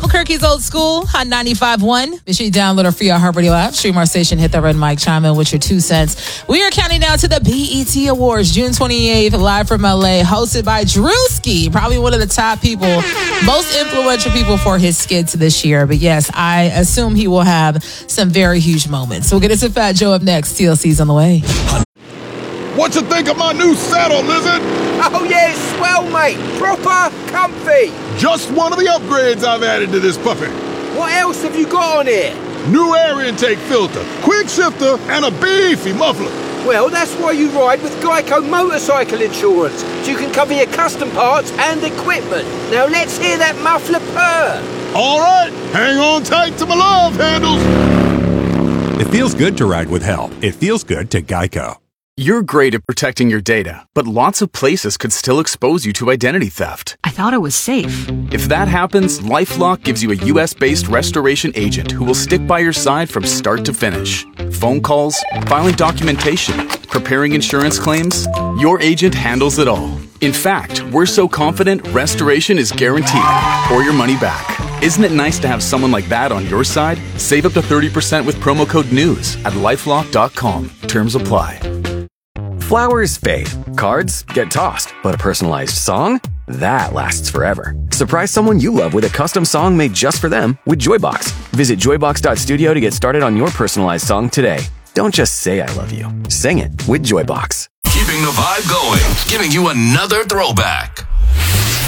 Albuquerque's Old School on 95.1. Be sure you download our free iHeartRadio app. Stream our station. Hit that red mic. Chime in with your 2 cents. We are counting down to the BET Awards, June 28th, live from LA, hosted by Drewski. Probably one of the top people, most influential people for his skits this year. But yes, I assume he will have some very huge moments. We'll get into Fat Joe up next. TLC's on the way. What you think of my new saddle, Lizard? Oh yeah, it's swell, mate. Proper comfy. Just one of the upgrades I've added to this puppy. What else have you got on here? New air intake filter, quick shifter, and a beefy muffler. Well, that's why you ride with Geico Motorcycle Insurance, so you can cover your custom parts and equipment. Now let's hear that muffler purr. All right, hang on tight to my love handles. It feels good to ride with help. It feels good to Geico. You're great at protecting your data, but lots of places could still expose you to identity theft. I thought it was safe. If that happens, LifeLock gives you a U.S.-based restoration agent who will stick by your side from start to finish. Phone calls, filing documentation, preparing insurance claims, your agent handles it all. In fact, we're so confident restoration is guaranteed or your money back. Isn't it nice to have someone like that on your side? Save up to 30% with promo code NEWS at LifeLock.com. Terms apply. Flowers fade, cards get tossed, but a personalized song? That lasts forever. Surprise someone you love with a custom song made just for them with Joybox. Visit joybox.studio to get started on your personalized song today. Don't just say I love you. Sing it with Joybox. Keeping the vibe going, giving you another throwback.